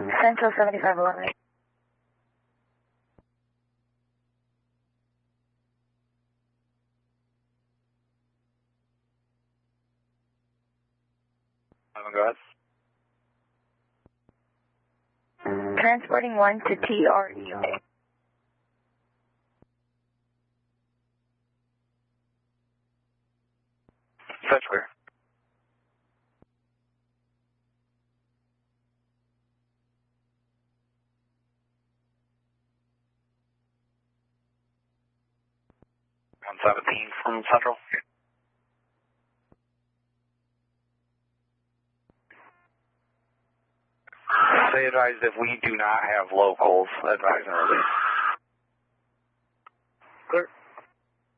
Central 7511. Go ahead. Transporting 1 to TRE. Such clear. One 17 from Central. Stay advised if we do not have locals, advise and release.